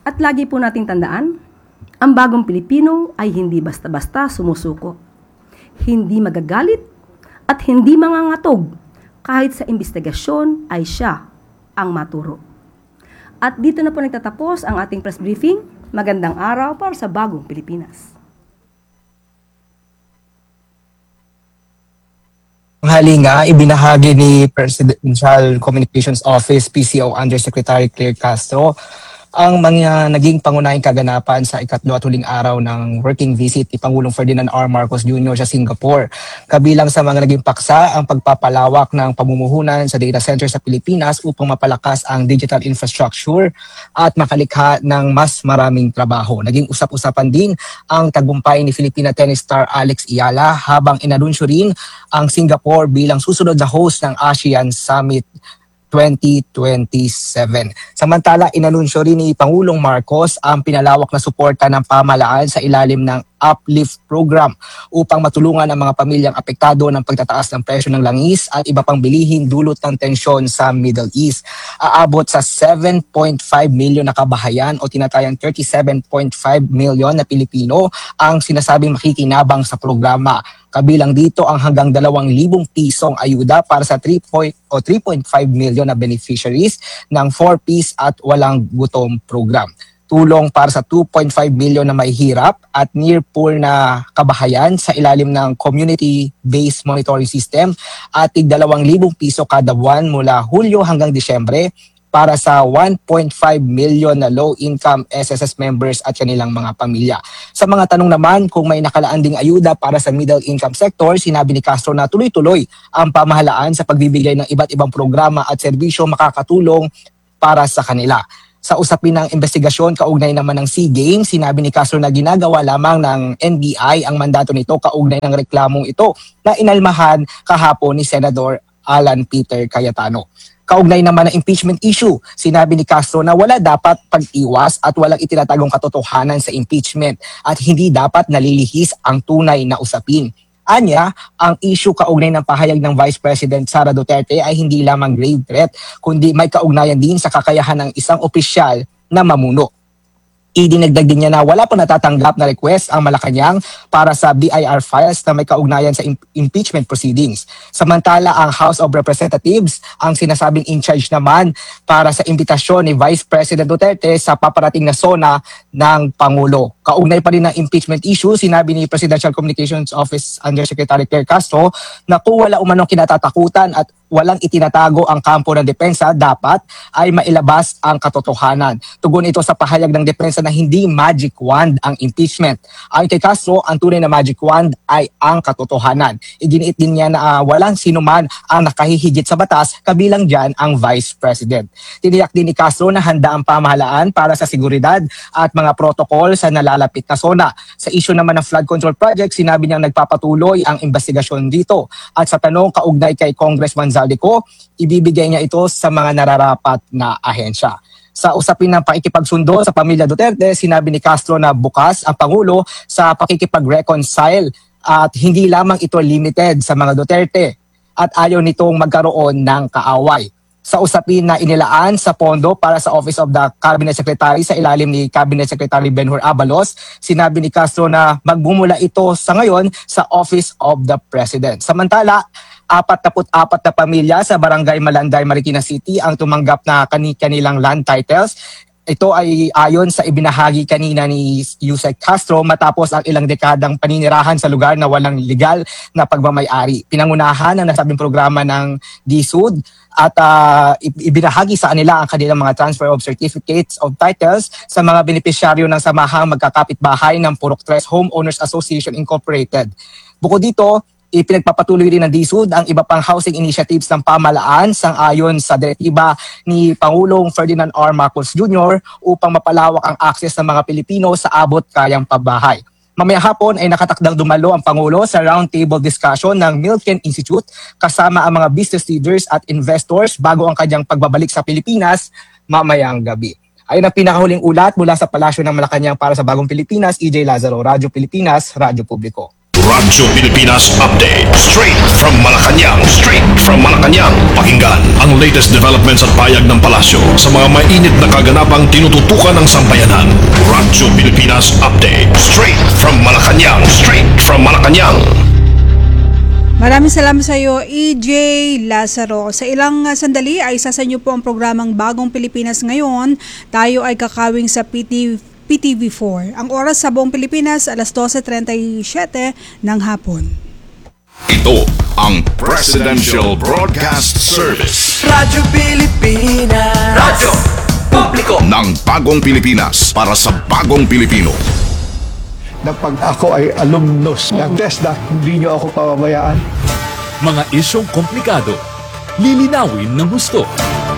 At lagi po nating tandaan, ang bagong Pilipino ay hindi basta-basta sumusuko. Hindi magagalit at hindi mangangatog kahit sa imbestigasyon ay siya ang maturo. At dito na po nagtatapos ang ating press briefing. Magandang araw para sa bagong Pilipinas. Tanghali nga, ibinahagi ni Presidential Communications Office PCO Undersecretary Claire Castro ang mga naging pangunahing kaganapan sa ikatlo at huling araw ng working visit ni Pangulong Ferdinand R. Marcos Jr. sa Singapore. Kabilang sa mga naging paksa ang pagpapalawak ng pamumuhunan sa data center sa Pilipinas upang mapalakas ang digital infrastructure at makalikha ng mas maraming trabaho. Naging usap-usapan din ang tagumpay ni Filipina tennis star Alex Eala habang inanunsyo rin ang Singapore bilang susunod na host ng ASEAN Summit 2027. Samantala, inanunsyo rin ni Pangulong Marcos ang pinalawak na suporta ng pamahalaan sa ilalim ng Uplift Program upang matulungan ang mga pamilyang apektado ng pagtataas ng presyo ng langis at iba pang bilihin dulot ng tensyon sa Middle East. Aabot sa 7.5 milyon na kabahayan o tinatayang 37.5 milyon na Pilipino ang sinasabing makikinabang sa programa. Kabilang dito ang hanggang 2,000 pisong ayuda para sa 3.5 million na beneficiaries ng 4-piece at walang gutom program. Tulong para sa 2.5 million na may hirap at near poor na kabahayan sa ilalim ng community-based monitoring system at tig 2,000 piso kada buwan mula Hulyo hanggang Disyembre para sa 1.5 million na low-income SSS members at kanilang mga pamilya. Sa mga tanong naman kung may nakalaan ding ayuda para sa middle-income sector, sinabi ni Castro na tuloy-tuloy ang pamahalaan sa pagbibigay ng iba't ibang programa at serbisyo makakatulong para sa kanila. Sa usapin ng investigasyon kaugnay naman ng SEA Games, sinabi ni Castro na ginagawa lamang ng NBI ang mandato nito kaugnay ng reklamong ito na inalmahan kahapon ni Senador Alan Peter Cayetano. Kaugnay naman ng impeachment issue, sinabi ni Castro na wala dapat pag-iwas at walang itinatagong katotohanan sa impeachment at hindi dapat nalilihis ang tunay na usapin. Anya, ang issue kaugnay ng pahayag ng Vice President Sara Duterte ay hindi lamang grave threat, kundi may kaugnayan din sa kakayahan ng isang opisyal na mamuno. Idinagdag din niya na wala pa natatanggap na request ang Malacanang para sa BIR files na may kaugnayan sa impeachment proceedings. Samantala, ang House of Representatives ang sinasabing in charge naman para sa imbitasyon ni Vice President Duterte sa paparating na SONA ng Pangulo. Kaugnay pa rin ng impeachment issue, sinabi ni Presidential Communications Office Undersecretary Claire Castro na kung wala umanong kinatatakutan at walang itinatago ang kampo ng depensa, dapat ay mailabas ang katotohanan. Tugon ito sa pahayag ng depensa na hindi magic wand ang impeachment. Ayon kay Castro, ang tunay na magic wand ay ang katotohanan. Iginiit din niya na walang sinuman ang nakahihigit sa batas, kabilang dyan ang Vice President. Tiniyak din ni Castro na handa ang pamahalaan para sa seguridad at mga protocol sa nalalapit na SONA. Sa issue naman ng flood control project, sinabi niyang nagpapatuloy ang investigasyon dito. At sa tanong kaugnay kay Congressman Zaldico, ibibigay niya ito sa mga nararapat na ahensya. Sa usapin ng pakikipagsundo sa pamilya Duterte, sinabi ni Castro na bukas ang Pangulo sa pakikipag-reconcile at hindi lamang ito limited sa mga Duterte at ayaw nitong magkaroon ng kaaway. Sa usapin na inilaan sa pondo para sa Office of the Cabinet Secretary sa ilalim ni Cabinet Secretary Benhur Abalos, sinabi ni Castro na magbumula ito sa ngayon sa Office of the President. Samantala, 44 na pamilya sa Barangay Malanday, Marikina City ang tumanggap na kanilang land titles. Ito ay ayon sa ibinahagi kanina ni Yusek Castro matapos ang ilang dekadang paninirahan sa lugar na walang legal na pagmamay-ari. Pinangunahan ang nasabing programa ng DSUD at ibinahagi sa kanila ang kanilang mga transfer of certificates of titles sa mga benepisyaryo ng samahang magkakapitbahay ng Purok 3 Homeowners Association Incorporated. Bukod dito, ipinagpapatuloy rin ng DSUD ang iba pang housing initiatives ng pamahalaan sang-ayon sa direktiba ni Pangulong Ferdinand R. Marcos Jr. upang mapalawak ang akses ng mga Pilipino sa abot kayang pabahay. Mamaya hapon ay nakatakdang dumalo ang Pangulo sa roundtable discussion ng Milken Institute kasama ang mga business leaders at investors bago ang kanyang pagbabalik sa Pilipinas mamayang gabi. Ayun ang pinakahuling ulat mula sa Palasyo ng Malacanang para sa Bagong Pilipinas, EJ Lazaro, Radyo Pilipinas, Radyo Publiko. Radyo Pilipinas Update. Straight from Malacanang. Pakinggan ang latest developments at payag ng palasyo sa mga mainit na kaganapang tinututukan ng sambayanan. Radyo Pilipinas Update. Straight from Malacanang. Maraming salamat sa iyo, EJ Lazaro. Sa ilang sandali ay isa sa inyo po ang programang Bagong Pilipinas ngayon. Tayo ay kakawing sa PTV4. Ang oras sa buong Pilipinas, alas 12:37 ng hapon. Ito ang Presidential Broadcast Service Radyo Pilipinas. Radyo Publiko ng Bagong Pilipinas para sa Bagong Pilipino. Na pag ako ay alumnus ng TESDA, hindi niyo ako pababayaan. Mga isyong komplikado, lilinawin ng husto.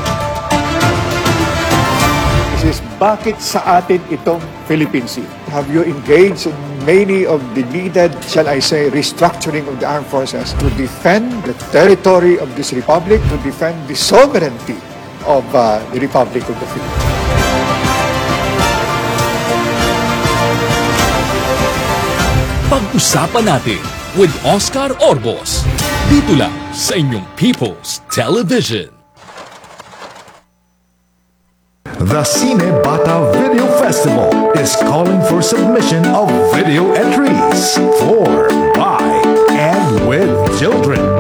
This is bakit sa atin itong Philippine Sea? Have you engaged in many of the needed, shall I say, restructuring of the armed forces to defend the territory of this republic, to defend the sovereignty of the Republic of the Philippines? Pag-usapan natin with Oscar Orbos. Dito lang sa inyong People's Television. The Cine Bata Video Festival is calling for submission of video entries for, by, and with children.